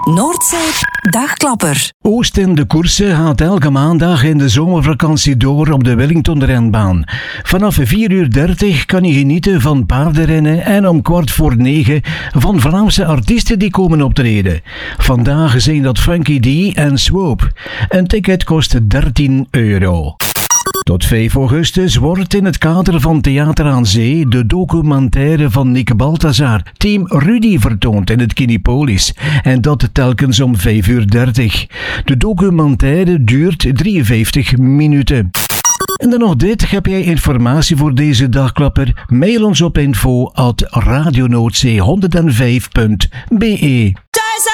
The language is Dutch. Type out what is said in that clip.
Noordzee Dagklapper. Oost in de Koersen gaat elke maandag in de zomervakantie door op de Wellington-renbaan. Vanaf 4:30 kan je genieten van paardenrennen en om 8:45 van Vlaamse artiesten die komen optreden. Vandaag zijn dat Funky D en Swoop. Een ticket kost €13. Tot 5 augustus wordt in het kader van Theater aan Zee de documentaire van Nick Balthazar, Team Rudy, vertoond in het Kinepolis. En dat telkens om 5:30. De documentaire duurt 53 minuten. En dan nog dit. Heb jij informatie voor deze dagklapper? Mail ons op info@radionoordzee105.be.